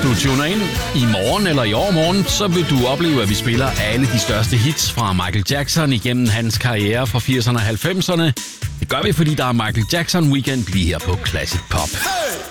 du tuner ind i morgen eller i overmorgen, så vil du opleve, at vi spiller alle de største hits fra Michael Jackson igennem hans karriere fra 80'erne og 90'erne. Det gør vi, fordi der er Michael Jackson Weekend lige her på Classic Pop.